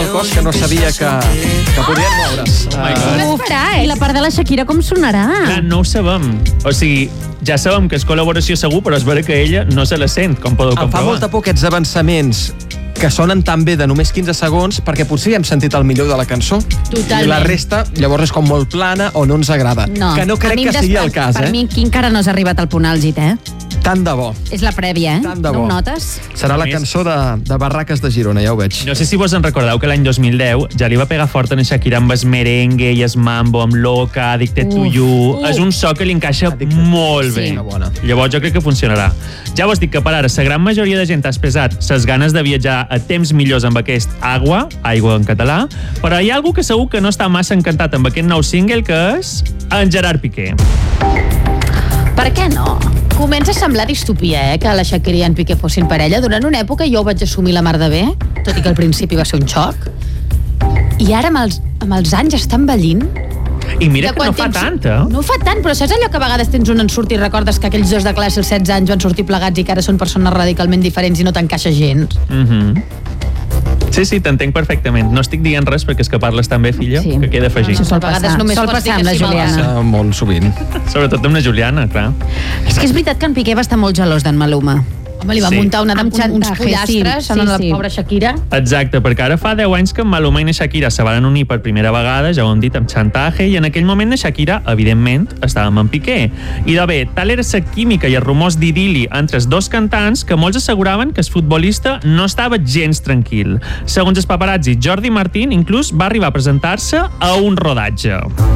del cos que no sabia que podien moure's. I la part de la Shakira com sonarà? Clar, no ho sabem. O sigui, ja sabem que és col·laboració segur, però és vera que ella no se la sent, com podeu comprovar. Em fa molta por aquests avançaments que sonen tan bé de només 15 segons perquè potser hem sentit el millor de la cançó. Totalment. I la resta llavors és com molt plana o no ens agrada. Que no crec que sigui el cas, Per mi aquí encara no s'ha arribat al punt àlgid, Tant de bo. És la prèvia, Tant de No bo. ho notes? Serà la cançó de Barraques de Girona, ja ho veig. No sé si vos en recordeu que l'any 2010 ja li va pegar fort a Shakira amb el merengue i el mambo, amb Loca, Addicted to You. És un so que li encaixa molt bé. Llavors jo crec que funcionarà. Ja vos dic que per ara la gran majoria de gent ha expressat ses ganes de viatjar a temps millors amb aquest aigua en català, però hi ha algú que segur que no està massa encantat amb aquest nou single, que és en Gerard Piqué. Per què no? Comença a semblar distopia, que la Shakira i en Piqué fossin parella. Durant una època jo ho vaig assumir la mar de bé, tot i que al principi va ser un xoc. I ara amb els anys està envellint. I mira que no fa tant, No fa tant, però saps allò que a vegades tens un ensurt i recordes que aquells dos de classe als 16 anys van sortir plegats i que ara són persones radicalment diferents i no t'encaixa gens? Sí, t'entenc perfectament. No estic dient res perquè és que parles tan bé, filla, que queda afegit. Això sol passar amb la Juliana. Molt sovint. Sobretot amb la Juliana, clar. És que és veritat que en Piqué va estar molt gelós d'en Maluma. Home, li va muntar uns pollastres a la pobra Shakira. Exacte, perquè ara fa 10 anys que en Maluma i na Shakira se van unir per primera vegada, ja ho hem dit, amb xantatge, i en aquell moment na Shakira, evidentment, estava amb en Piqué. I de bé, tal era la química i els rumors d'idili entre els dos cantants que molts asseguraven que el futbolista no estava gens tranquil. Segons els paparazzi, Jordi Martín inclús va arribar a presentar-se a un rodatge.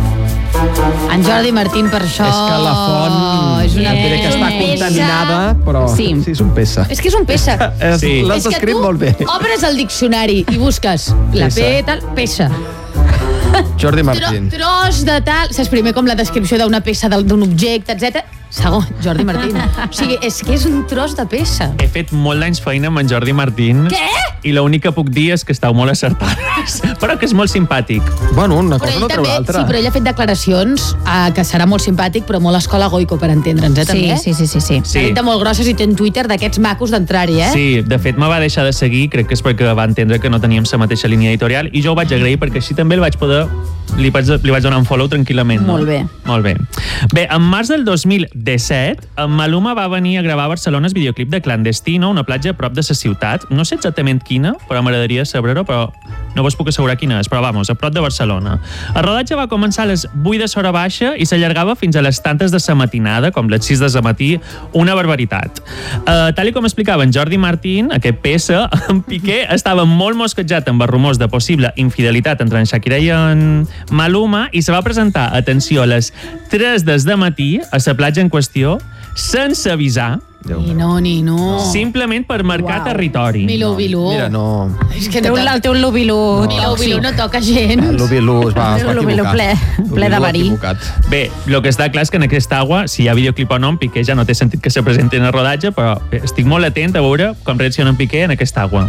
En Jordi Martín, per això... És que la font és una diré que està contaminada, però sí, és un peça. És que és un peça. L'has descrit molt bé. Obres el diccionari i busques la P, tal, peça. Jordi Martín. Tros de tal... Saps primer com la descripció d'una peça d'un objecte, etc. Segon, Jordi Martín. O sigui, és que és un tros de peça. He fet molt d'anys feina amb en Jordi Martín. Què? I l'únic que puc dir és que esteu molt acertades. Però que és molt simpàtic. Bueno, una cosa no treu l'altra. Sí, però ell ha fet declaracions que serà molt simpàtic, però molt escola Goico, per entendre'ns, també. Sí. S'ha dit de molt grosses i té un Twitter d'aquests macos d'entrar-hi, Sí, de fet me va deixar de seguir, crec que és perquè va entendre que no teníem la mateixa línia editorial, i jo ho vaig agrair perquè així també el vaig poder... Li vaig donar un follow tranquil·lament. Molt bé. Molt bé. Bé, en març del 2017, en Maluma va venir a gravar a Barcelona el videoclip de Clandestino, una platja a prop de la ciutat. No sé exactament quina, però m'agradaria saber-ho, però no vos puc assegurar quina és, però vamos, a prop de Barcelona. El rodatge va començar a les 8 de l'hora baixa i s'allargava fins a les tantes de la matinada, com les 6 de matí, una barbaritat. Tal com explicava en Jordi Martín, aquest peça, en Piqué estava molt mosquejat amb els rumors de possible infidelitat entre en Shakira i en Maluma i se va presentar, atenció, a les 3 del matí a la platja en qüestió, sense avisar, Ni no. simplement per marcar territori. Milú. Mira, no... És que Té un lubilú. Milú no toca gens. El Lubilú es va equivocar. Ple de verí. Bé, el que està clar és que en aquesta aigua, si hi ha videoclip o no, en Piqué ja no té sentit que se presenti en el rodatge, però estic molt atent a veure com reacciona en Piqué en aquesta aigua.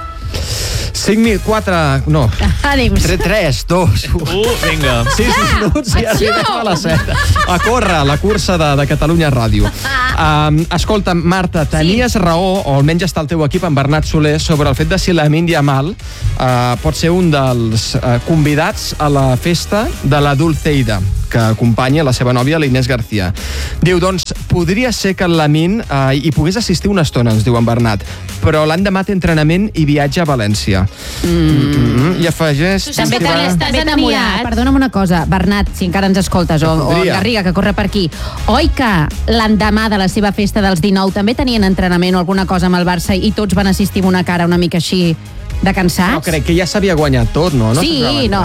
5.004... No. Ànims. 3, 2, 1. Vinga. 6 minuts i arribem a les 7. A córrer, la cursa de Catalunya Ràdio. Escolta, Marta, tenies raó, o almenys està el teu equip, en Bernat Soler, sobre el fet de si Lamine Yamal pot ser un dels convidats a la festa de la Dulceida, que acompanya la seva nòvia, la Inés García. Diu, doncs, podria ser que el Lamine hi pogués assistir una estona, ens diu en Bernat, però l'endemà té entrenament i viatge a València. I afegeix... També estàs enamorat. Perdona'm una cosa, Bernat, si encara ens escoltes, o Garriga, que corre per aquí. Oi que l'endemà de la seva festa dels 19 també tenien entrenament o alguna cosa amb el Barça i tots van assistir amb una cara una mica així de cansats? No, crec que ja s'havia guanyat tot, no? Sí, no.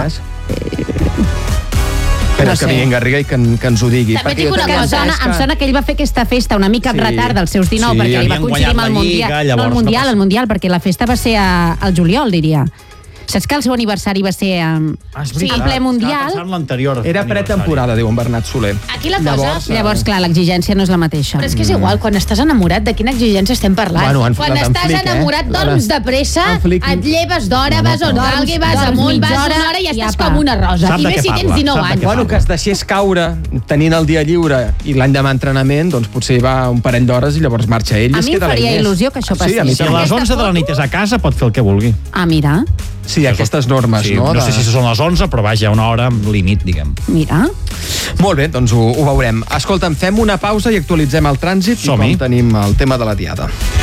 Espera que vingui en Garriga i que ens ho digui. També dic una cosa, em sona que ell va fer aquesta festa una mica amb retard dels seus 19, perquè ell va coincidir amb el Mundial. No, el Mundial, perquè la festa va ser al juliol, diria. Saps que el seu aniversari va ser en ple Mundial? Era pretemporada, diu en Bernat Soler. Aquí la cosa... Llavors, clar, l'exigència no és la mateixa. Però és que és igual, quan estàs enamorat, de quina exigència estem parlant? Quan estàs enamorat, dorms de pressa, et lleves d'hora, vas on calgui, vas amunt, vas una hora i estàs com una rosa. I més si tens 19 anys. Bueno, que es deixés caure tenint el dia lliure i l'any demà entrenament, doncs potser va un parell d'hores i llavors marxa ell. A mi em faria il·lusió que això passés. Si a les 11 de la nit és a casa, pot fer el que vulgui. Ah, mira. Sí, aquestes normes, sí, no? No sé si són les 11, però vaja, una hora límit, diguem. Mira. Molt bé, doncs ho veurem. Escolta'm, fem una pausa i actualitzem el trànsit i com tenim el tema de la diada.